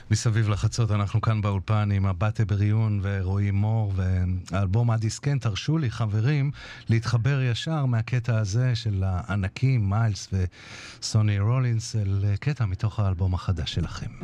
מסביב לחצות אנחנו כאן באולפן עם הבטה בריון ורועי מור והאלבום הדיסקנט. תרשו לי חברים להתחבר ישר מהקטע הזה של הענקים מיילס וסוני רולינס אל קטע מתוך האלבום החדש שלכם.